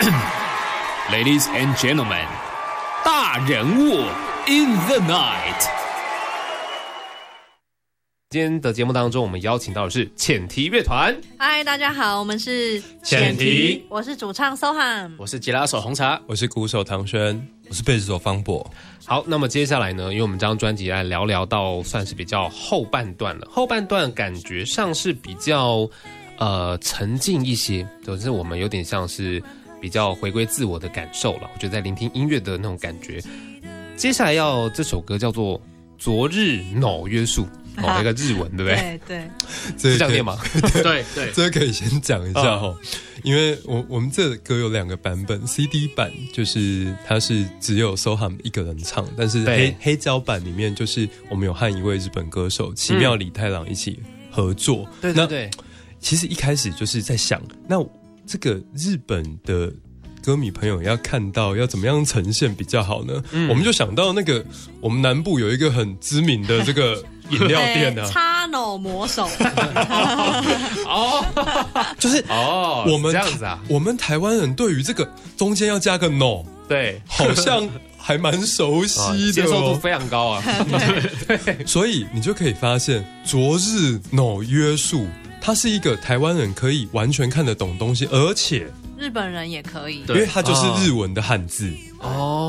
Ladies and gentlemen， 大人物 in the night。 今天的节目当中，我们邀请到的是浅提乐团。 嗨，大家好，我们是浅提， 我是主唱 Soham， 我是吉他手红茶， 我是鼓手唐轩，我是贝斯手方博。 好，那么接下来呢，因为我们这张专辑来聊到算是比较后半段了，后半段感觉上是比较沉静一些，就是我们有点像是比较回归自我的感受了。我觉得在聆听音乐的那种感觉。接下来要这首歌叫做《昨日脑约束》。那个日文对不对？ 对， 是这样念吗？ 对， 这个可以先讲一下因为我们这歌有2个版本 ，CD 版就是它是只有 Soham 一个人唱，但是黑胶版里面就是我们有和一位日本歌手奇妙李太郎一起合作。 对， 其实一开始就是在想，那这个日本的歌迷朋友要看到要怎么样呈现比较好呢？我们就想到那个我们南部有一个很知名的这个饮料店啊， 插脑魔手就是我们这样子啊， 我们台湾人对于这个中间要加个 no， 对， 好像还蛮熟悉的， 接受度非常高啊。 对，所以你就可以发现，昨日 no 约束，它是一个台湾人可以完全看得懂东西，而且日本人也可以， 因为它就是日文的汉字哦。